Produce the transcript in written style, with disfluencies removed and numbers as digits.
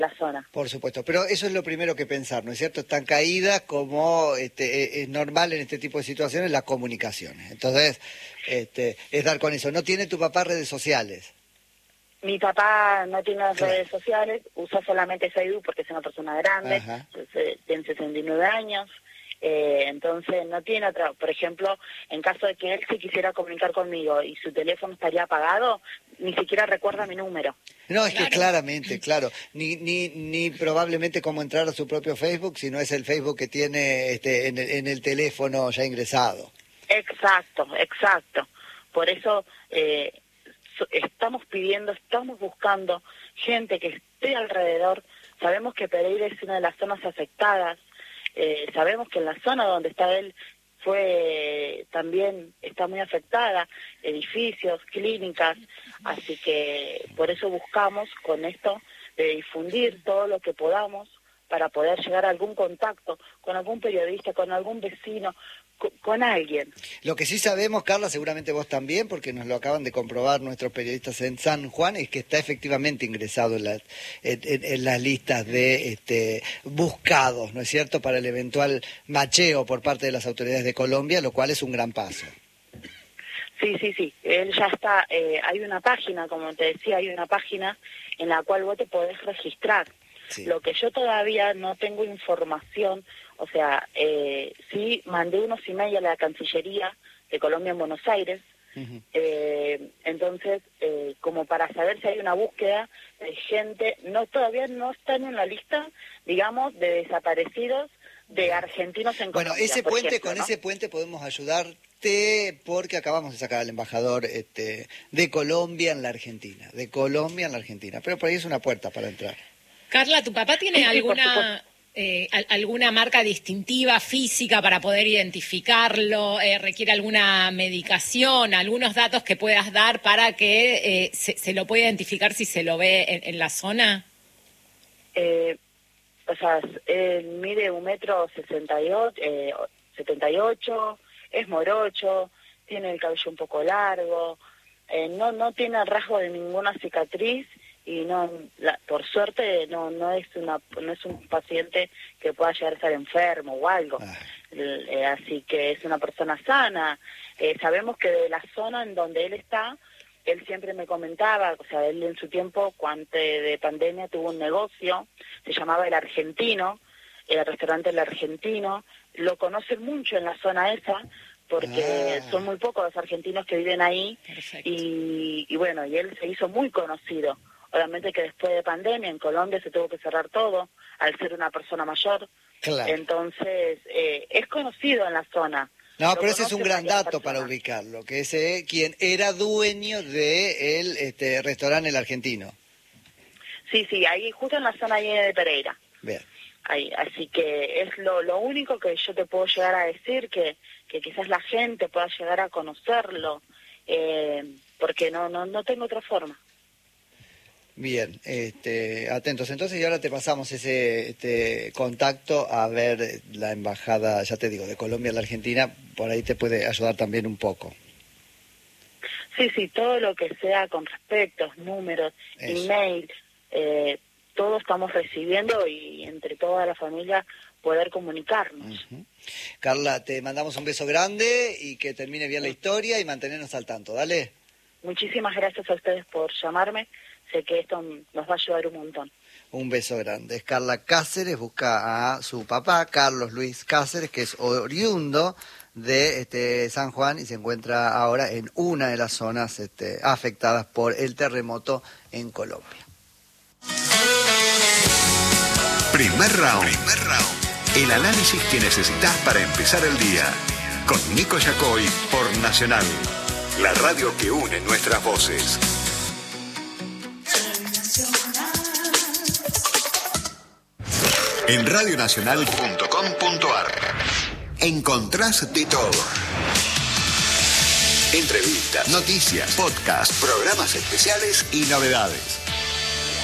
la zona. Por supuesto, pero eso es lo primero que pensar, ¿no es cierto? Están caídas como es normal en este tipo de situaciones las comunicaciones. Entonces, es dar con eso. ¿No tiene tu papá redes sociales? Mi papá no tiene las Claro. redes sociales, usa solamente Facebook porque es una persona grande, Ajá. entonces, tiene 69 años, entonces no tiene otra. Por ejemplo, en caso de que él se quisiera comunicar conmigo y su teléfono estaría apagado, ni siquiera recuerda mi número. No, es que Claro. claramente, claro, ni probablemente cómo entrar a su propio Facebook, sino es el Facebook que tiene en el teléfono ya ingresado. Exacto. Por eso estamos buscando gente que esté alrededor. Sabemos que Pereira es una de las zonas afectadas. Sabemos que en la zona donde está él también está muy afectada, edificios, clínicas, así que por eso buscamos con esto de difundir todo lo que podamos para poder llegar a algún contacto con algún periodista, con algún vecino, con alguien. Lo que sí sabemos, Carla, seguramente vos también, porque nos lo acaban de comprobar nuestros periodistas en San Juan, es que está efectivamente ingresado en las listas de buscados, ¿no es cierto?, para el eventual macheo por parte de las autoridades de Colombia, lo cual es un gran paso. Sí, él ya está, hay una página, como te decía, hay una página en la cual vos te podés registrar. Sí. Lo que yo todavía no tengo información, o sea, sí mandé unos emails a la Cancillería de Colombia en Buenos Aires, Uh-huh. entonces, como para saber si hay una búsqueda de gente, todavía no están en la lista, digamos, de desaparecidos de argentinos en Colombia. Bueno, ese por puente, ejemplo, con ¿no? ese puente podemos ayudarte porque acabamos de sacar al embajador de Colombia en la Argentina, pero por ahí es una puerta para entrar. Carla, ¿tu papá tiene Sí, por supuesto. alguna marca distintiva física para poder identificarlo? ¿Requiere alguna medicación, algunos datos que puedas dar para que se lo pueda identificar si se lo ve en la zona? O sea, él mide 1,78 m, es morocho, tiene el cabello un poco largo, no tiene rasgo de ninguna cicatriz y por suerte no es un paciente que pueda llegar a estar enfermo o algo. Así que es una persona sana. Sabemos que de la zona en donde él está, él siempre me comentaba, o sea, él en su tiempo, antes de pandemia, tuvo un negocio, se llamaba El Argentino, el restaurante El Argentino, lo conocen mucho en la zona esa, porque son muy pocos los argentinos que viven ahí, y bueno, y él se hizo muy conocido. Obviamente que después de pandemia en Colombia se tuvo que cerrar todo, al ser una persona mayor, Claro. Entonces es conocido en la zona. No, pero ese es un gran dato para personas. ubicarlo, que es quien era dueño del restaurante El Argentino. Sí, ahí justo en la zona ahí de Pereira. Bien. Ahí, así que es lo único que yo te puedo llegar a decir, que quizás la gente pueda llegar a conocerlo, porque no tengo otra forma. Bien, atentos. Entonces, y ahora te pasamos ese contacto a ver la embajada, ya te digo, de Colombia en la Argentina, por ahí te puede ayudar también un poco. Sí, todo lo que sea con respectos, números, email, todo estamos recibiendo y entre toda la familia poder comunicarnos. Uh-huh. Carla, te mandamos un beso grande y que termine bien la historia y mantenernos al tanto, dale. Muchísimas gracias a ustedes por llamarme, sé que esto nos va a ayudar un montón. Un beso grande. Es Carla Cáceres, busca a su papá, Carlos Luis Cáceres, que es oriundo de San Juan y se encuentra ahora en una de las zonas afectadas por el terremoto en Colombia. Primer round. El análisis que necesitas para empezar el día. Con Nico Yacoy por Nacional. La radio que une nuestras voces. En radionacional.com.ar encontrás de todo. Entrevistas, noticias, podcasts, programas especiales y novedades.